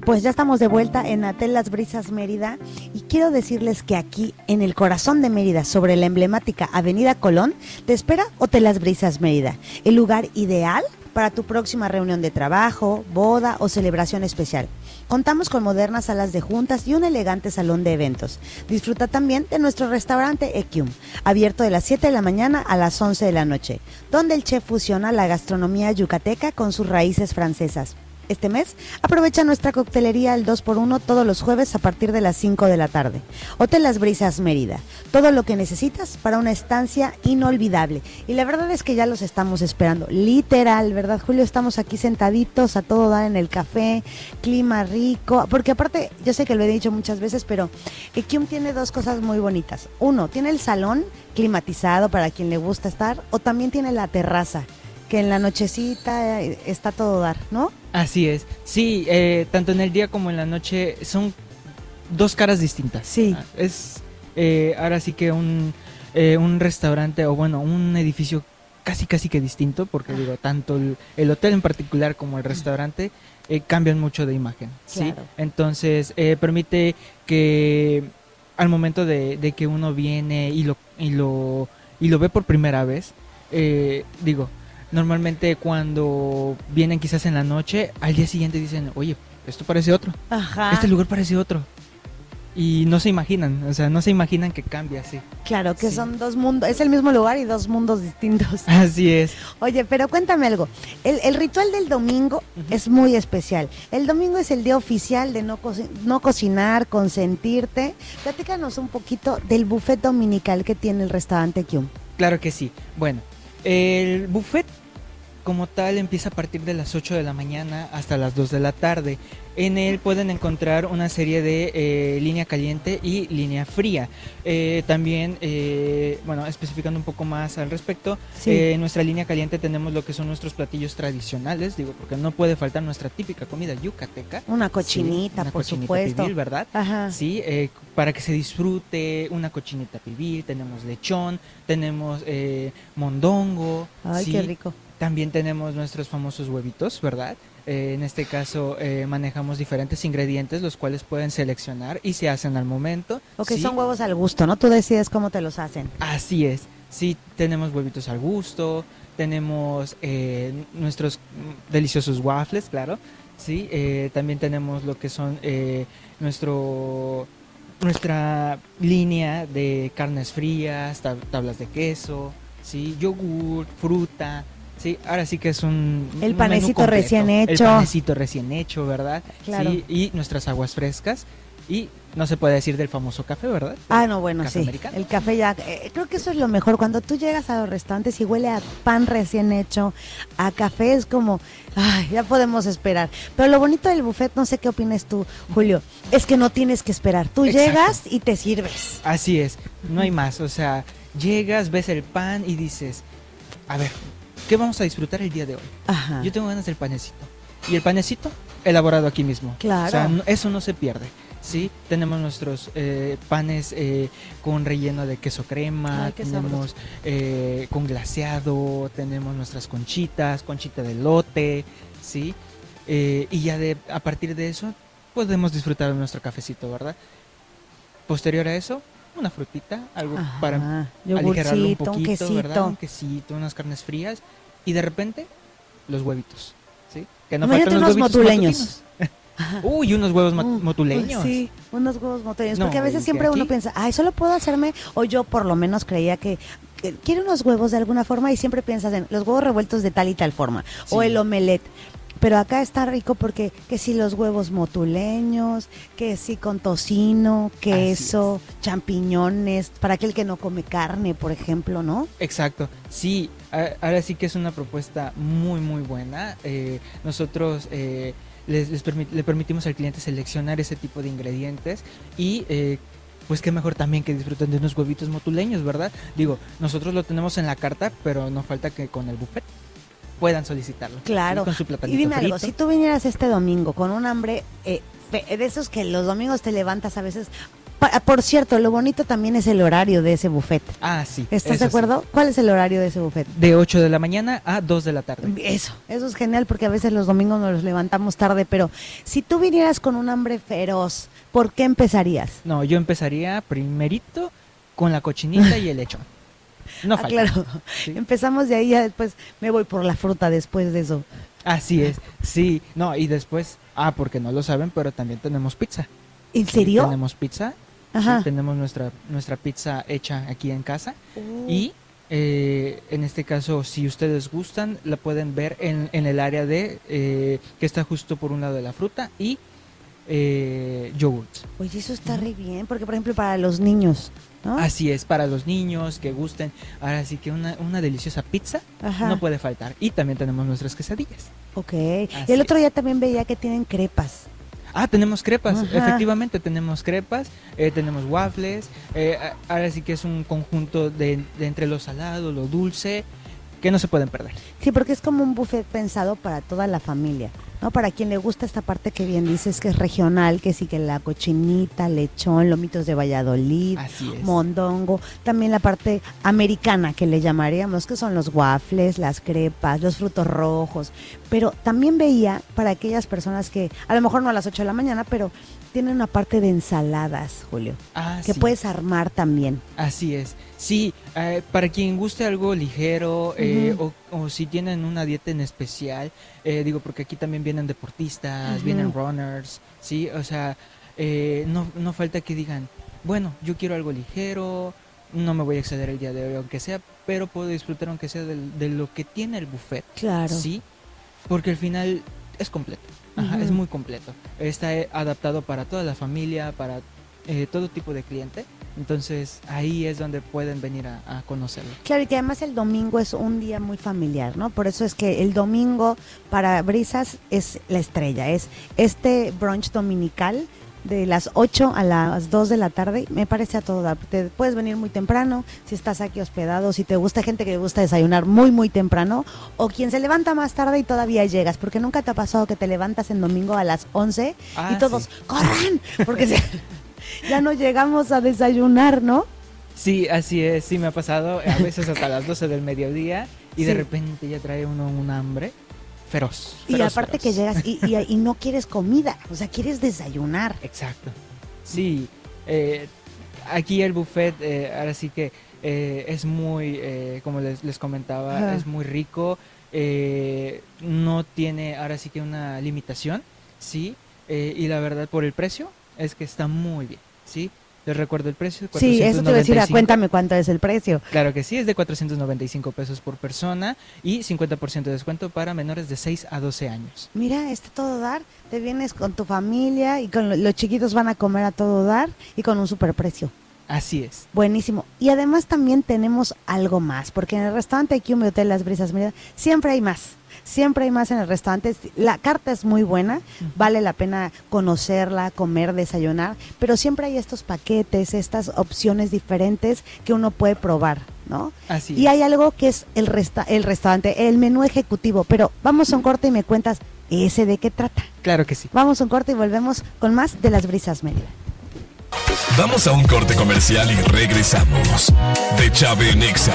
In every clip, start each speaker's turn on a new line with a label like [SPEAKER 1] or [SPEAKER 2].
[SPEAKER 1] Pues ya estamos de vuelta en Atel Las Brisas Mérida y quiero decirles que aquí en el corazón de Mérida, sobre la emblemática Avenida Colón, te espera Hotel Las Brisas Mérida, el lugar ideal para tu próxima reunión de trabajo, boda o celebración especial. Contamos con modernas salas de juntas y un elegante salón de eventos. Disfruta también de nuestro restaurante Equium, abierto de las 7 de la mañana a las 11 de la noche, donde el chef fusiona la gastronomía yucateca con sus raíces francesas. Este mes, aprovecha nuestra coctelería al 2x1 todos los jueves a partir de las 5 de la tarde. Hotel Las Brisas Mérida, todo lo que necesitas para una estancia inolvidable. Y la verdad es que ya los estamos esperando, literal, ¿verdad, Julio? Estamos aquí sentaditos a todo dar en el café, clima rico, porque aparte, yo sé que lo he dicho muchas veces, pero Equium tiene dos cosas muy bonitas. Uno, tiene el salón climatizado para quien le gusta estar, o también tiene la terraza, que en la nochecita está todo dar, ¿no?
[SPEAKER 2] Así es, sí, tanto en el día como en la noche son dos caras distintas.
[SPEAKER 1] Sí.
[SPEAKER 2] Es ahora sí que un restaurante, o bueno, un edificio casi que distinto, porque digo, tanto el hotel en particular como el restaurante cambian mucho de imagen, ¿sí?
[SPEAKER 1] Claro.
[SPEAKER 2] Entonces permite que al momento de que uno viene y lo ve por primera vez, digo, normalmente cuando vienen quizás en la noche, al día siguiente dicen, oye, esto parece otro,
[SPEAKER 1] Ajá.
[SPEAKER 2] este lugar parece otro. Y no se imaginan, o sea, no se imaginan que cambia así.
[SPEAKER 1] Claro, que
[SPEAKER 2] Sí.
[SPEAKER 1] son dos mundos, es el mismo lugar y dos mundos distintos.
[SPEAKER 2] Así es.
[SPEAKER 1] Oye, pero cuéntame algo, el ritual del domingo es muy especial. El domingo es el día oficial de no cocinar, consentirte. Platícanos un poquito del buffet dominical que tiene el restaurante Equium.
[SPEAKER 2] Claro que sí. Bueno, el buffet como tal empieza a partir de las 8 de la mañana hasta las 2 de la tarde. En él pueden encontrar una serie de línea caliente y línea fría. También, bueno, especificando un poco más al respecto,
[SPEAKER 1] Sí.
[SPEAKER 2] en nuestra línea caliente tenemos lo que son nuestros platillos tradicionales, digo, porque no puede faltar nuestra típica comida yucateca.
[SPEAKER 1] Una cochinita,
[SPEAKER 2] Sí, una
[SPEAKER 1] por
[SPEAKER 2] cochinita
[SPEAKER 1] supuesto.
[SPEAKER 2] pibil, ¿verdad?
[SPEAKER 1] Ajá.
[SPEAKER 2] Sí, para que se disfrute una cochinita pibil, tenemos lechón, tenemos mondongo.
[SPEAKER 1] Ay,
[SPEAKER 2] sí.
[SPEAKER 1] qué rico.
[SPEAKER 2] También tenemos nuestros famosos huevitos, ¿verdad? En este caso manejamos diferentes ingredientes, los cuales pueden seleccionar y se hacen al momento.
[SPEAKER 1] Ok,
[SPEAKER 2] ¿sí?
[SPEAKER 1] son huevos al gusto, ¿no? Tú decides cómo te los hacen.
[SPEAKER 2] Así es. Sí, tenemos huevitos al gusto, tenemos nuestros deliciosos waffles, claro. Sí, también tenemos lo que son nuestra línea de carnes frías, tablas de queso, sí, yogur, fruta. Sí, ahora sí que es un
[SPEAKER 1] El
[SPEAKER 2] menú
[SPEAKER 1] panecito
[SPEAKER 2] completo.
[SPEAKER 1] recién hecho.
[SPEAKER 2] El panecito recién hecho, ¿verdad?
[SPEAKER 1] Claro.
[SPEAKER 2] Sí, y nuestras aguas frescas. Y no se puede decir del famoso café, ¿verdad?
[SPEAKER 1] Ah, no, bueno,
[SPEAKER 2] Café
[SPEAKER 1] sí.
[SPEAKER 2] americano.
[SPEAKER 1] El café ya, creo que eso es lo mejor. Cuando tú llegas a los restaurantes y huele a pan recién hecho, a café, es como, ay, ya podemos esperar. Pero lo bonito del buffet, no sé qué opinas tú, Julio, es que no tienes que esperar. Tú
[SPEAKER 2] Exacto.
[SPEAKER 1] llegas y te sirves.
[SPEAKER 2] Así es, no hay más. O sea, llegas, ves el pan y dices, a ver, ¿qué vamos a disfrutar el día de hoy?
[SPEAKER 1] Ajá.
[SPEAKER 2] Yo tengo ganas del panecito. Y el panecito elaborado aquí mismo.
[SPEAKER 1] Claro.
[SPEAKER 2] O sea, eso no se pierde. Sí, tenemos nuestros panes con relleno de queso crema,
[SPEAKER 1] Ay, qué
[SPEAKER 2] tenemos con glaseado, tenemos nuestras conchitas, conchita de elote, ¿sí? Y ya a partir de eso podemos disfrutar de nuestro cafecito, ¿verdad? Posterior a eso, una frutita, algo
[SPEAKER 1] Ajá,
[SPEAKER 2] para aligerarlo un
[SPEAKER 1] yogurcito, un
[SPEAKER 2] poquito,
[SPEAKER 1] quesito.
[SPEAKER 2] ¿verdad? Un quesito, unas carnes frías y de repente los huevitos, ¿sí? Que no
[SPEAKER 1] Imagínate
[SPEAKER 2] faltan los
[SPEAKER 1] unos
[SPEAKER 2] huevitos
[SPEAKER 1] motuleños.
[SPEAKER 2] matutinos. Uy, unos huevos motuleños.
[SPEAKER 1] Sí, unos huevos motuleños.
[SPEAKER 2] No,
[SPEAKER 1] Porque a veces
[SPEAKER 2] y
[SPEAKER 1] siempre uno
[SPEAKER 2] aquí-
[SPEAKER 1] piensa, ay, solo puedo hacerme, o yo por lo menos creía que quiero unos huevos de alguna forma y siempre piensas en los huevos revueltos de tal y tal forma, o
[SPEAKER 2] Sí.
[SPEAKER 1] el omelette. Pero acá está rico porque que si los huevos motuleños, que si con tocino, queso, champiñones, para aquel que no come carne, por ejemplo, ¿no?
[SPEAKER 2] Exacto, sí, ahora sí que es una propuesta muy muy buena. Nosotros le permitimos al cliente seleccionar ese tipo de ingredientes y pues qué mejor también que disfruten de unos huevitos motuleños, ¿verdad? Digo, nosotros lo tenemos en la carta, pero no falta que con el buffet puedan solicitarlo.
[SPEAKER 1] Claro.
[SPEAKER 2] ¿sí? Con su
[SPEAKER 1] Y
[SPEAKER 2] platanito
[SPEAKER 1] dime algo,
[SPEAKER 2] frito.
[SPEAKER 1] si tú vinieras este domingo con un hambre de esos que los domingos te levantas a veces Por cierto, lo bonito también es el horario de ese buffet.
[SPEAKER 2] Ah, sí.
[SPEAKER 1] ¿Estás de acuerdo? Sí. ¿Cuál es el horario de ese buffet?
[SPEAKER 2] De 8 de la mañana a 2 de la tarde.
[SPEAKER 1] Eso es genial porque a veces los domingos nos levantamos tarde, pero si tú vinieras con un hambre feroz, ¿por qué empezarías?
[SPEAKER 2] No, yo empezaría primerito con la cochinita y el lechón. No falta.
[SPEAKER 1] Claro.
[SPEAKER 2] ¿Sí?
[SPEAKER 1] Empezamos de ahí, ya después me voy por la fruta después de eso.
[SPEAKER 2] Así es, sí. No, y después, porque no lo saben, pero también tenemos pizza.
[SPEAKER 1] ¿En serio?
[SPEAKER 2] Sí, tenemos pizza.
[SPEAKER 1] Ajá.
[SPEAKER 2] Sí, tenemos nuestra pizza hecha aquí en casa. Y en este caso, si ustedes gustan, la pueden ver en el área de que está justo por un lado de la fruta y yogurts.
[SPEAKER 1] Oye, eso está re bien, porque por ejemplo para los niños, ¿no?
[SPEAKER 2] Así es, para los niños que gusten. Ahora sí que una deliciosa pizza no puede faltar. Y también tenemos nuestras quesadillas.
[SPEAKER 1] Ok. Y el otro día también veía que tienen crepas.
[SPEAKER 2] Tenemos crepas,
[SPEAKER 1] Ajá.
[SPEAKER 2] efectivamente tenemos crepas, tenemos waffles, ahora sí que es un conjunto de entre lo salado, lo dulce, que no se pueden perder.
[SPEAKER 1] Sí, porque es como un buffet pensado para toda la familia, ¿no? Para quien le gusta esta parte que bien dices que es regional, que sí que la cochinita, lechón, lomitos de Valladolid,
[SPEAKER 2] Así es.
[SPEAKER 1] mondongo, también la parte americana que le llamaríamos, que son los waffles, las crepas, los frutos rojos, pero también veía para aquellas personas que, a lo mejor no a las 8 de la mañana, pero tienen una parte de ensaladas, Julio, que
[SPEAKER 2] sí.
[SPEAKER 1] puedes armar también.
[SPEAKER 2] Así es. Sí, para quien guste algo ligero o si tienen una dieta en especial, porque aquí también vienen deportistas, vienen runners, sí, o sea, no falta que digan, bueno, yo quiero algo ligero, no me voy a exceder el día de hoy, aunque sea, pero puedo disfrutar aunque sea de lo que tiene el buffet.
[SPEAKER 1] Claro.
[SPEAKER 2] Sí, porque al final es completo. Es muy completo. Está adaptado para toda la familia, para todo tipo de cliente. Entonces ahí es donde pueden venir a conocerlo.
[SPEAKER 1] Claro, y que además el domingo es un día muy familiar, ¿no? Por eso es que el domingo para Brisas es la estrella, es este brunch dominical de las 8 a las 2 de la tarde, me parece a todo dar. Te puedes venir muy temprano, si estás aquí hospedado, si te gusta gente que le gusta desayunar muy, muy temprano, o quien se levanta más tarde y todavía llegas, porque nunca te ha pasado que te levantas en domingo a las 11 y todos, sí, ¡corran! Porque ya no llegamos a desayunar, ¿no?
[SPEAKER 2] Sí, así es, sí me ha pasado, a veces hasta las 12 del mediodía y de repente ya trae uno un hambre. Feroz.
[SPEAKER 1] Y aparte que llegas y no quieres comida, o sea, quieres desayunar.
[SPEAKER 2] Exacto. Sí, aquí el buffet, ahora sí que es muy, como les comentaba, es muy rico, no tiene ahora sí que una limitación, ¿sí? Y la verdad por el precio es que está muy bien, ¿sí? Les recuerdo el precio.
[SPEAKER 1] Sí, eso te iba a decir, cuéntame cuánto es el precio.
[SPEAKER 2] Claro que sí, es de 495 pesos por persona y 50% de descuento para menores de 6 a 12 años.
[SPEAKER 1] Mira, todo dar, te vienes con tu familia y con los chiquitos van a comer a todo dar y con un superprecio.
[SPEAKER 2] Así es.
[SPEAKER 1] Buenísimo. Y además también tenemos algo más, porque en el restaurante aquí en Hotel Las Brisas Mérida siempre hay más. Siempre hay más en el restaurante. La carta es muy buena, vale la pena conocerla, comer, desayunar, pero siempre hay estos paquetes, estas opciones diferentes que uno puede probar, ¿no?
[SPEAKER 2] Así es.
[SPEAKER 1] Y hay algo que es el restaurante, el menú ejecutivo, pero vamos a un corte y me cuentas ese de qué trata.
[SPEAKER 2] Claro que sí.
[SPEAKER 1] Vamos a un corte y volvemos con más de Las Brisas Mérida.
[SPEAKER 3] Vamos a un corte comercial y regresamos. De Chave Nexa.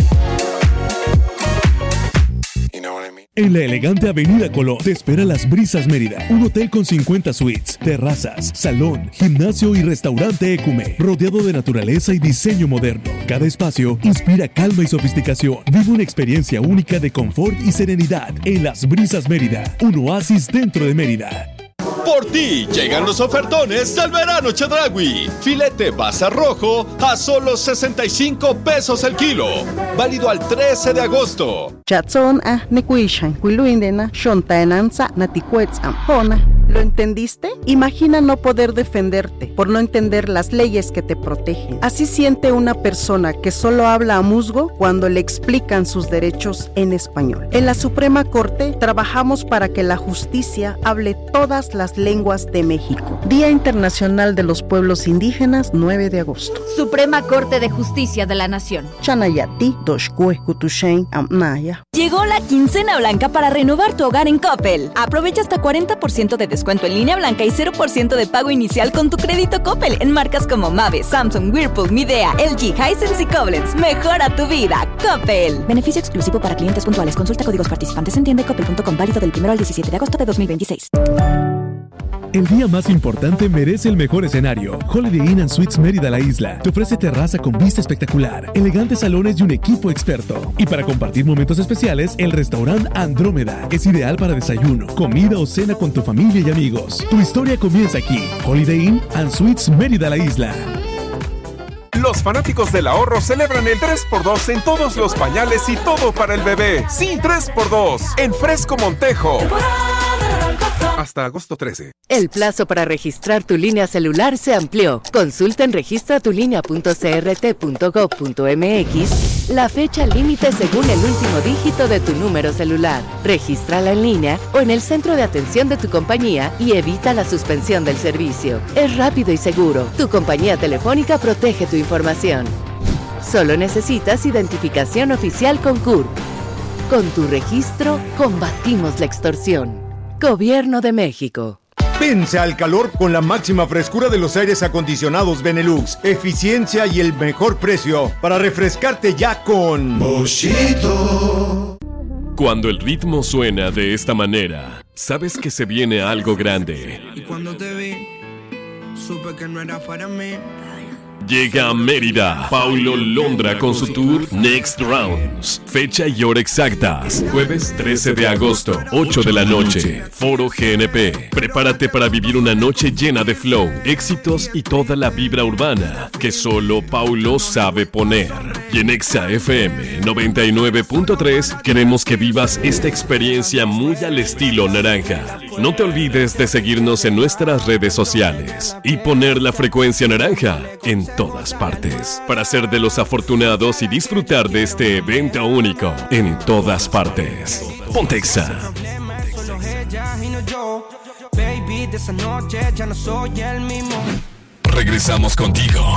[SPEAKER 4] En la elegante Avenida Colón te espera Las Brisas Mérida, un hotel con 50 suites, terrazas, salón, gimnasio y restaurante Ecume, rodeado de naturaleza y diseño moderno. Cada espacio inspira calma y sofisticación. Vive una experiencia única de confort y serenidad en Las Brisas Mérida, un oasis dentro de Mérida.
[SPEAKER 5] Por ti llegan los ofertones del verano Chedraui. Filete basa rojo a solo 65 pesos el kilo. Válido al 13 de agosto.
[SPEAKER 6] Chatson a nekuishan kuiluindena shontaenanza naticuets ampona. ¿Lo entendiste? Imagina no poder defenderte por no entender las leyes que te protegen. Así siente una persona que solo habla a musgo cuando le explican sus derechos en español. En la Suprema Corte trabajamos para que la justicia hable todas las lenguas de México. Día Internacional de los Pueblos Indígenas, 9 de agosto.
[SPEAKER 7] Suprema Corte de Justicia de la Nación.
[SPEAKER 6] Chanayati, Doshkue, Kutushen, Amnaya.
[SPEAKER 8] Llegó la quincena blanca para renovar tu hogar en Coppel. Aprovecha hasta 40% de descuento descuento en línea blanca y 0% de pago inicial con tu crédito Coppel en marcas como Mave, Samsung, Whirlpool, Midea, LG, Hisense y Koblenz. Mejora tu vida, Coppel. Beneficio exclusivo para clientes puntuales. Consulta códigos participantes en tienda.coppel.com, válido del 1 al 17 de agosto de 2026.
[SPEAKER 4] El día más importante merece el mejor escenario. Holiday Inn & Suites Mérida La Isla te ofrece terraza con vista espectacular, elegantes salones y un equipo experto. Y para compartir momentos especiales, el restaurante Andrómeda es ideal para desayuno, comida o cena con tu familia y amigos. Tu historia comienza aquí. Holiday Inn & Suites Mérida La Isla.
[SPEAKER 9] Los fanáticos del ahorro celebran el 3x2 en todos los pañales y todo para el bebé. Sí, 3x2 en Fresco Montejo. Hasta agosto 13.
[SPEAKER 10] El plazo para registrar tu línea celular se amplió. Consulta en registratulinea.crt.gov.mx la fecha límite según el último dígito de tu número celular. Regístrala en línea o en el centro de atención de tu compañía y evita la suspensión del servicio. Es rápido y seguro. Tu compañía telefónica protege tu información. Solo necesitas identificación oficial con CURP. Con tu registro, combatimos la extorsión. Gobierno de México.
[SPEAKER 11] Vence al calor con la máxima frescura de los aires acondicionados Benelux, eficiencia y el mejor precio para refrescarte ya con Boschito.
[SPEAKER 3] Cuando el ritmo suena de esta manera, sabes que se viene algo grande.
[SPEAKER 12] Y cuando te vi, supe que no era para mí.
[SPEAKER 3] Llega a Mérida Paulo Londra con su tour Next Rounds. Fecha y hora exactas: jueves 13 de agosto, 8 de la noche, Foro GNP. Prepárate para vivir una noche llena de flow, éxitos y toda la vibra urbana que solo Paulo sabe poner. Y en Exa FM 99.3 queremos que vivas esta experiencia muy al estilo naranja. No te olvides de seguirnos en nuestras redes sociales y poner la frecuencia naranja en todas partes para ser de los afortunados y disfrutar de este evento único en todas partes. Ponte Exa. Regresamos contigo.